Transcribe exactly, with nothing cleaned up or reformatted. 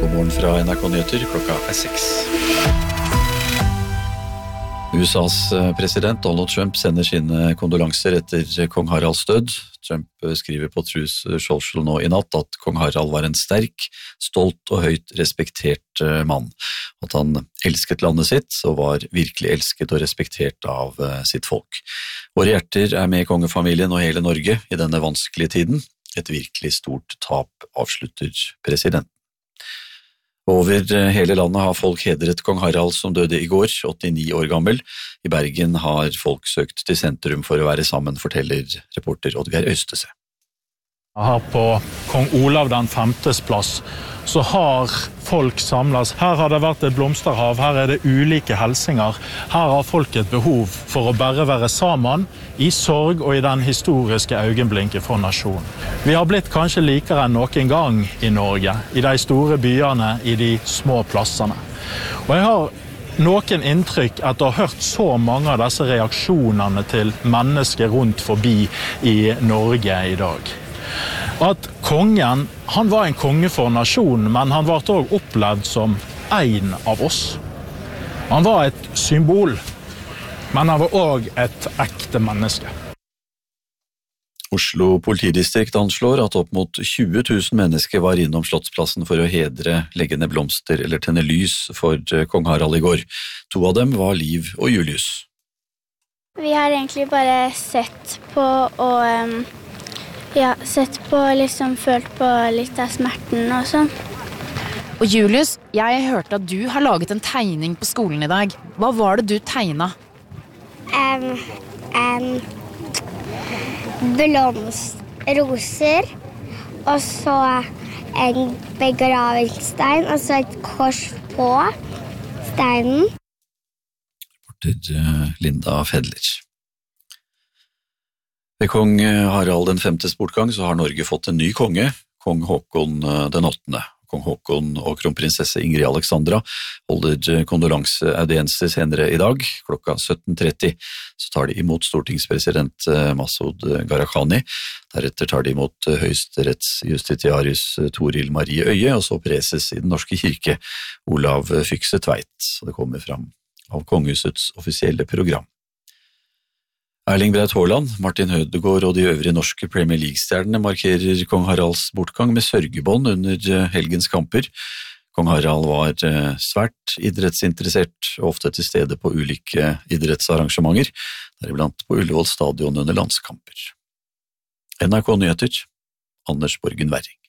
God morgen fra N R K Nyheter, klokka er seks. U S A's president Donald Trump sender sine kondolanser etter kong Haralds død. Trump skriver på Truth Social nå i natt at kong Harald var en sterk, stolt og høyt respektert mann. At han elsket landet sitt og var virkelig elsket og respektert av sitt folk. Våre hjerter er med kongefamilien og hele Norge i denne vanskelige tiden. Et virkelig stort tap, avslutter presidenten. Over hele landet har folk hedret kong Harald som døde i går, åttini år gammel. I Bergen har folk søkt til sentrum for å være sammen, forteller reporter Oddgeir Øystese. Her på kong Olav den femtes plass så har folk samlet. Her har det vært et blomsterhav, her er det ulike helsinger. Her har folk et behov for å bare være sammen i sorg og i den historiske øyeblikket for nasjonen. Vi har blitt kanskje likere enn noen gang i Norge, i de store byene, i de små plassene. Og jeg har noen inntrykk etter å ha hørt så mange av disse reaksjonene til mennesker rundt forbi i Norge i dag. At kongen, han var en konge for nasjonen, men han var også opplevd som en av oss. Han var et symbol, men han var også et ekte menneske. Oslo politidistrikt anslår at opp mot tjue tusen mennesker var innom Slottsplassen for å hedre, legge ned blomster eller tenne lys for kong Harald i går. To av dem var Liv og Julius. Vi har egentlig bare sett på og um, ja, sett på, liksom følt på litt av smerten og sånn. Og Julius, jeg hørte at du har laget en tegning på skolen i dag. Hva var det du tegnet? Um, um, blomst, roser, og så en begravingsstein, og så et kors på steinen. Reporter Linda Fedler. Ved kong Harald den femtes bortgang så har Norge fått en ny konge, kong Håkon den åttende. Kong Håkon og kronprinsesse Ingrid Alexandra holder kondolanseaudienser senere i dag. Klokka sytten tretti så tar de imot stortingspresident Masud Gharahkhani. Deretter tar de imot høyesterettsjustitiarius Toril Marie Øye, og så preses i den norske kirke Olav Fykse Tveit. Det kommer fram av kongehusets offisielle program. Erling Braut Haaland, Martin Ødegaard og de øvrige norske Premier League-stjernene markerer kong Haralds bortgang med sørgebånd under helgens kamper. Kong Harald var svært idrettsinteressert og ofte til stede på ulike idrettsarrangementer, deriblant på Ullevål stadion under landskamper. N R K Nyheter, Anders Borgen Werring.